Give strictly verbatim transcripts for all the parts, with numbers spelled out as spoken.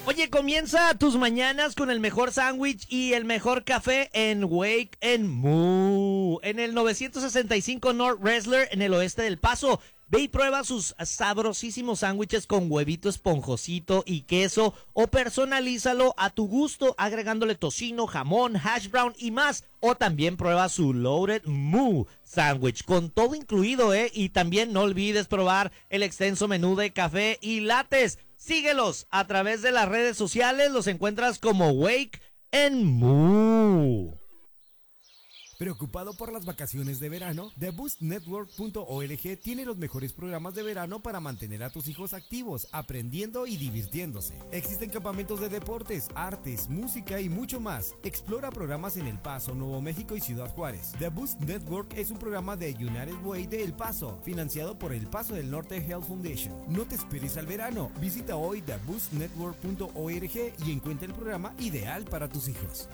Oye, comienza tus mañanas con el mejor sándwich y el mejor café en Wake and Moo, en el novecientos sesenta y cinco North Wrestler, en el oeste del Paso. Ve y prueba sus sabrosísimos sándwiches con huevito esponjosito y queso, o personalízalo a tu gusto agregándole tocino, jamón, hash brown y más. O también prueba su Loaded Moo Sandwich con todo incluido, ¿eh? Y también no olvides probar el extenso menú de café y lates. Síguelos a través de las redes sociales, los encuentras como Wake and Moo. ¿Preocupado por las vacaciones de verano? The Boost Network punto org tiene los mejores programas de verano para mantener a tus hijos activos, aprendiendo y divirtiéndose. Existen campamentos de deportes, artes, música y mucho más. Explora programas en El Paso, Nuevo México y Ciudad Juárez. The Boost Network es un programa de United Way de El Paso, financiado por El Paso del Norte Health Foundation. No te esperes al verano. Visita hoy the boost network punto org y encuentra el programa ideal para tus hijos.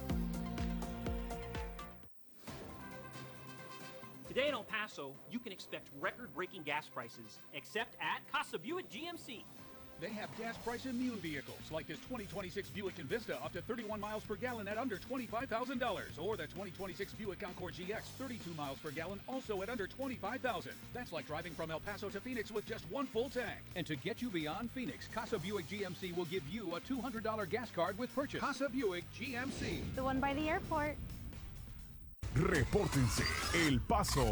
Today in El Paso, you can expect record-breaking gas prices, except at Casa Buick G M C. They have gas price immune vehicles like this twenty twenty-six Buick Envista up to thirty-one miles per gallon at under twenty-five thousand dollars, or the twenty twenty-six Buick Encore G X, thirty-two miles per gallon, also at under twenty-five thousand dollars. That's like driving from El Paso to Phoenix with just one full tank. And to get you beyond Phoenix, Casa Buick G M C will give you a two hundred dollars gas card with purchase. Casa Buick G M C. The one by the airport. Repórtense, El Paso.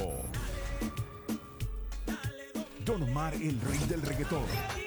Don Omar, el rey del reggaetón,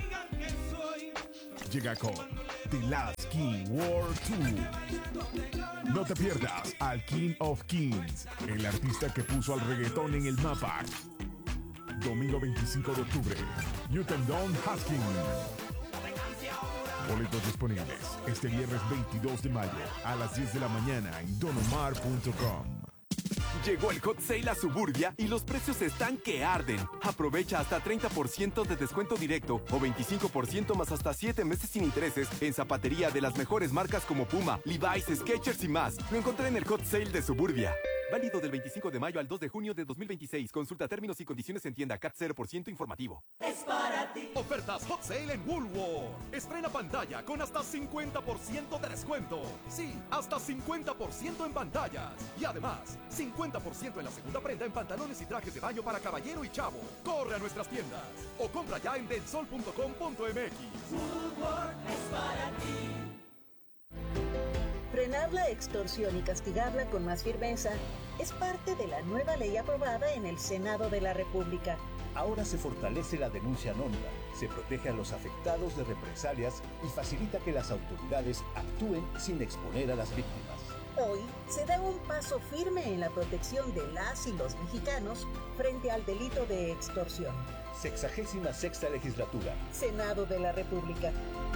llega con The Last King World Tour. No te pierdas al King of Kings, el artista que puso al reggaetón en el mapa. Domingo veinticinco de octubre, Newton Don Haskins. Boletos disponibles este viernes veintidós de mayo a las diez de la mañana en don omar punto com. Llegó el Hot Sale a Suburbia y los precios están que arden. Aprovecha hasta treinta por ciento de descuento directo o veinticinco por ciento más hasta siete meses sin intereses en zapatería de las mejores marcas como Puma, Levi's, Skechers y más. Lo encontré en el Hot Sale de Suburbia. Válido del veinticinco de mayo al dos de junio de dos mil veintiséis. Consulta términos y condiciones en tienda. C A T cero por ciento informativo. Es para ti. Ofertas Hot Sale en Woolworth. Estrena pantalla con hasta cincuenta por ciento de descuento. Sí, hasta cincuenta por ciento en pantallas. Y además, cincuenta por ciento en la segunda prenda en pantalones y trajes de baño para caballero y chavo. Corre a nuestras tiendas o compra ya en del sol punto com punto m x. Woolworth es para ti. Frenar la extorsión y castigarla con más firmeza es parte de la nueva ley aprobada en el Senado de la República. Ahora se fortalece la denuncia anónima, se protege a los afectados de represalias y facilita que las autoridades actúen sin exponer a las víctimas. Hoy se da un paso firme en la protección de las y los mexicanos frente al delito de extorsión. Sexagésima sexta legislatura. Senado de la República.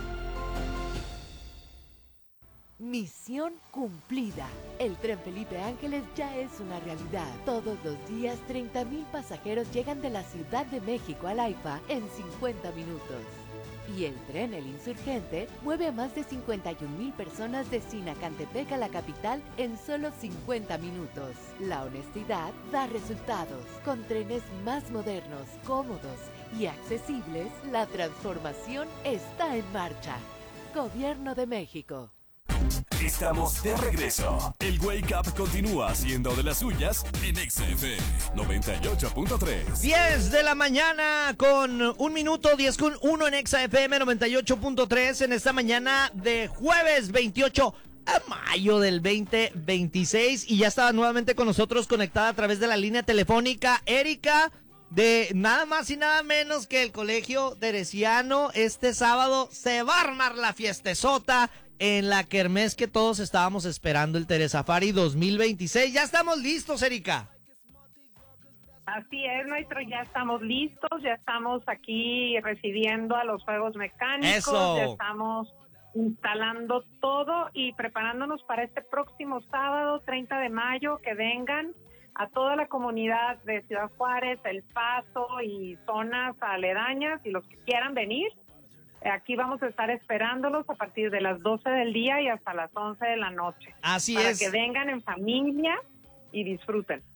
Misión cumplida. El tren Felipe Ángeles ya es una realidad. Todos los días treinta mil pasajeros llegan de la Ciudad de México al AIFA en cincuenta minutos. Y el tren El Insurgente mueve a más de cincuenta y un mil personas de Sinacantepec a la capital en solo cincuenta minutos. La honestidad da resultados. Con trenes más modernos, cómodos y accesibles, la transformación está en marcha. Gobierno de México. Estamos de regreso. El Wake Up continúa haciendo de las suyas en Exa F M noventa y ocho punto tres. diez de la mañana con un minuto, diez con uno en Exa F M noventa y ocho punto tres en esta mañana de jueves veintiocho de mayo del veinte veintiséis. Y ya estaba nuevamente con nosotros conectada a través de la línea telefónica Erika, de nada más y nada menos que el Colegio Teresiano. Este sábado se va a armar la fiestezota en la kermés que todos estábamos esperando, el Teresafari dos mil veintiséis. Ya estamos listos, Erika. Así es, maestro, ya estamos listos, ya estamos aquí recibiendo a los juegos mecánicos. Eso. Ya estamos instalando todo y preparándonos para este próximo sábado, treinta de mayo, que vengan a toda la comunidad de Ciudad Juárez, El Paso y zonas aledañas, y los que quieran venir. Aquí vamos a estar esperándolos a partir de las doce del día y hasta las once de la noche. Así para es. Para que vengan en familia y disfruten.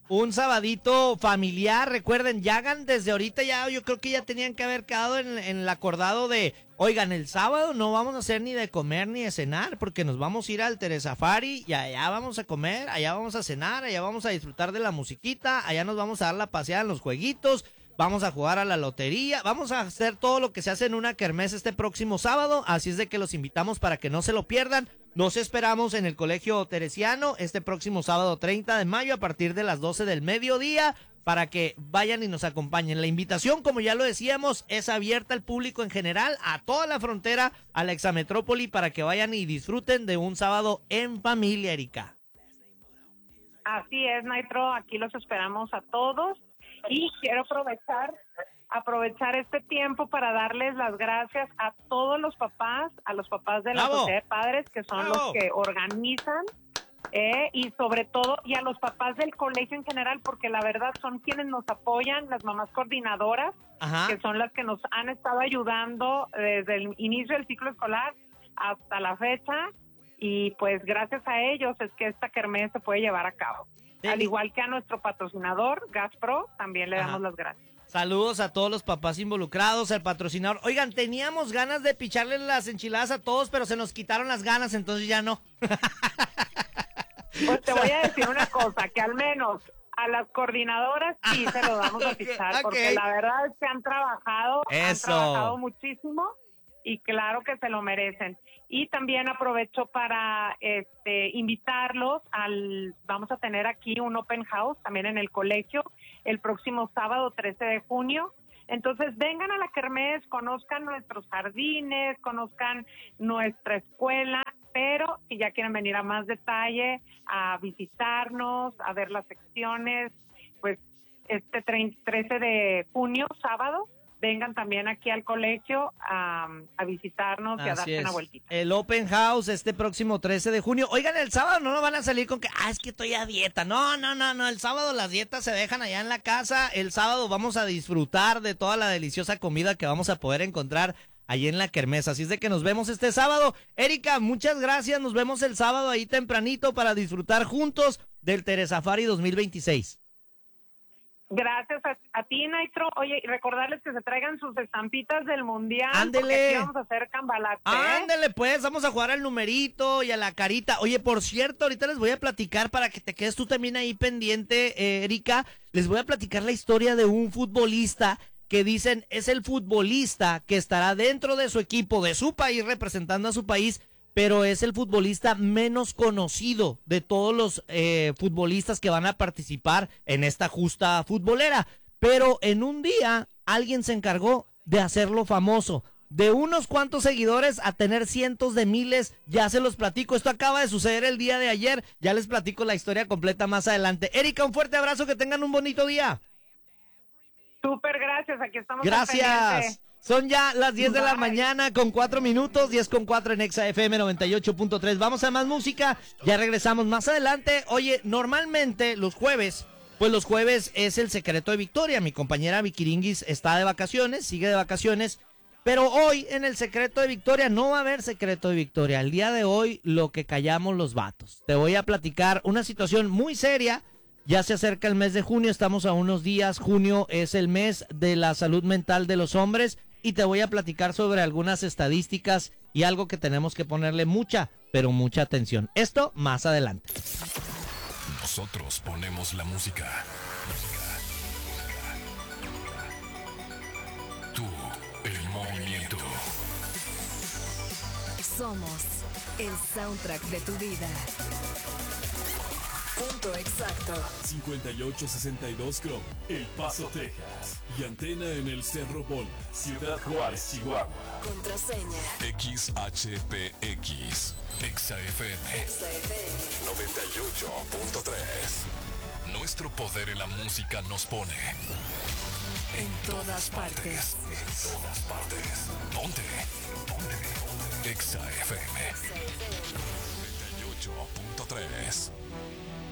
un sabadito familiar. Recuerden, ya hagan desde ahorita, ya yo creo que ya tenían que haber quedado en, en el acordado de, oigan, el sábado no vamos a hacer ni de comer ni de cenar, porque nos vamos a ir al Teresafari y allá vamos a comer, allá vamos a cenar, allá vamos a disfrutar de la musiquita, allá nos vamos a dar la paseada en los jueguitos, vamos a jugar a la lotería, vamos a hacer todo lo que se hace en una kermés este próximo sábado, así es de que los invitamos para que no se lo pierdan. Nos esperamos en el Colegio Teresiano este próximo sábado treinta de mayo a partir de las doce del mediodía para que vayan y nos acompañen. La invitación, como ya lo decíamos, es abierta al público en general, a toda la frontera, a la exametrópoli, para que vayan y disfruten de un sábado en familia, Erika. Así es, Nitro, aquí los esperamos a todos y quiero aprovechar aprovechar este tiempo para darles las gracias a todos los papás, a los papás de la ¡Bravo! Sociedad de Padres, que son ¡Bravo! los que organizan, eh, y sobre todo, y a los papás del colegio en general, porque la verdad son quienes nos apoyan, las mamás coordinadoras, Ajá. que son las que nos han estado ayudando desde el inicio del ciclo escolar hasta la fecha, y pues gracias a ellos es que esta kermés se puede llevar a cabo. Sí. Al igual que a nuestro patrocinador, Gaspro, también le Ajá. damos las gracias. Saludos a todos los papás involucrados, al patrocinador. Oigan, teníamos ganas de picharle las enchiladas a todos, pero se nos quitaron las ganas, entonces ya no. Pues te voy a decir una cosa, que al menos a las coordinadoras sí se lo vamos a pichar, Ok. porque la verdad es que han trabajado, han Eso. trabajado muchísimo y claro que se lo merecen. Y también aprovecho para este invitarlos al, vamos a tener aquí un open house también en el colegio el próximo sábado trece de junio. Entonces vengan a la kermés, conozcan nuestros jardines, conozcan nuestra escuela, pero si ya quieren venir a más detalle, a visitarnos, a ver las secciones, pues este trece de junio, sábado, vengan también aquí al colegio a, a visitarnos y a Así darse es. una vueltita. El Open House este próximo trece de junio. Oigan, el sábado no nos van a salir con que, ah, es que estoy a dieta. No, no, no, no. El sábado las dietas se dejan allá en la casa. El sábado vamos a disfrutar de toda la deliciosa comida que vamos a poder encontrar allí en la kermés. Así es de que nos vemos este sábado. Erika, muchas gracias. Nos vemos el sábado ahí tempranito para disfrutar juntos del Teresafari dos mil veintiséis. Gracias a, a ti, Nitro. Oye, y recordarles que se traigan sus estampitas del Mundial. Ándele. Porque aquí vamos a hacer cambalache. ¿eh? Ándale, pues, vamos a jugar al numerito y a la carita. Oye, por cierto, ahorita les voy a platicar para que te quedes tú también ahí pendiente, eh, Erika. Les voy a platicar la historia de un futbolista que dicen es el futbolista que estará dentro de su equipo, de su país, representando a su país, pero es el futbolista menos conocido de todos los eh, futbolistas que van a participar en esta justa futbolera. Pero en un día alguien se encargó de hacerlo famoso. De unos cuantos seguidores a tener cientos de miles, ya se los platico. Esto acaba de suceder el día de ayer. Ya les platico la historia completa más adelante. Erika, un fuerte abrazo, que tengan un bonito día. Súper, gracias. Aquí estamos. al Gracias. pendiente. Son ya las diez de la Bye. mañana con cuatro minutos, diez con cuatro en Exa F M noventa y ocho punto tres. Vamos a más música, ya regresamos más adelante. Oye, normalmente los jueves, pues los jueves es el secreto de Victoria. Mi compañera Vikiringis está de vacaciones, sigue de vacaciones, pero hoy en el secreto de Victoria no va a haber secreto de Victoria. El día de hoy lo que callamos los vatos. Te voy a platicar una situación muy seria. Ya se acerca el mes de junio, estamos a unos días. Junio es el mes de la salud mental de los hombres y te voy a platicar sobre algunas estadísticas y algo que tenemos que ponerle mucha, pero mucha atención. Esto más adelante. Nosotros ponemos la música. Tú, el movimiento. Somos el soundtrack de tu vida. Punto exacto. cincuenta y ocho sesenta y dos Chrome, El Paso, Texas. Y antena en el Cerro Bola, Ciudad Juárez, Chihuahua. Contraseña. X H P X. Exa F M. Exa F M. noventa y ocho punto tres. Nuestro poder en la música nos pone En todas partes. En todas partes. Ponte. Ponte. Exa F M. noventa y ocho punto tres.